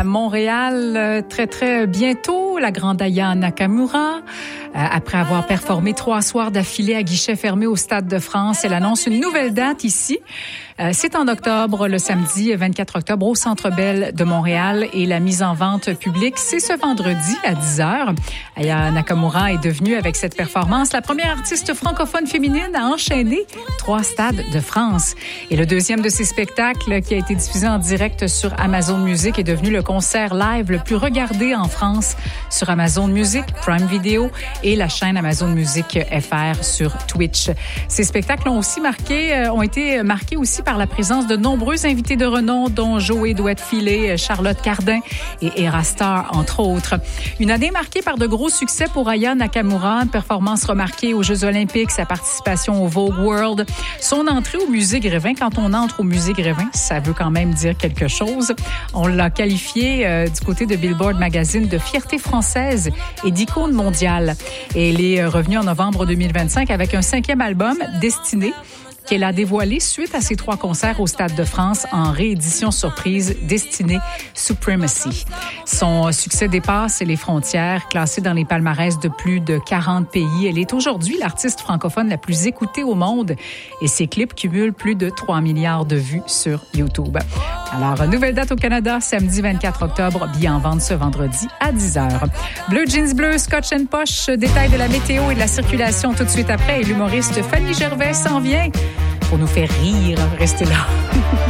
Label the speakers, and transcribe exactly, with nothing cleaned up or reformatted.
Speaker 1: Montréal très, très bientôt. La grande Aya Nakamura. Après avoir performé trois soirs d'affilée à guichet fermé au Stade de France, elle annonce une nouvelle date ici. C'est en octobre, le samedi vingt-quatre octobre, au Centre Bell de Montréal. Et la mise en vente publique, c'est ce vendredi à dix heures. Aya Nakamura est devenue, avec cette performance, la première artiste francophone féminine à enchaîner trois stades de France. Et le deuxième de ces spectacles, qui a été diffusé en direct sur Amazon Music, est devenu le concert live le plus regardé en France sur Amazon Music, Prime Video et la chaîne Amazon Music F R sur Twitch. Ces spectacles ont aussi marqué, ont été marqués aussi par la présence de nombreux invités de renom, dont Joey Douette-Filé, Charlotte Cardin et Era Star, entre autres. Une année marquée par de gros succès pour Aya Nakamura, une performance remarquée aux Jeux Olympiques, sa participation au Vogue World, son entrée au Musée Grévin. Quand on entre au Musée Grévin, ça veut quand même dire quelque chose. On l'a qualifiée euh, du côté de Billboard Magazine de fierté française et d'icône mondiale. Et elle est revenue en novembre deux mille vingt-cinq avec un cinquième album, Destiné, qu'elle a dévoilé suite à ses trois concerts au Stade de France en réédition surprise Destiné Supremacy. Son succès dépasse les frontières, classée dans les palmarès de plus de quarante pays. Elle est aujourd'hui l'artiste francophone la plus écoutée au monde et ses clips cumulent plus de trois milliards de vues sur YouTube. Alors, nouvelle date au Canada, samedi vingt-quatre octobre, billets en vente ce vendredi à dix heures. Bleu Jeans Bleu, Scotch and Posh, détail de la météo et de la circulation tout de suite après. Et l'humoriste Fanny Gervais s'en vient pour nous faire rire. Restez là.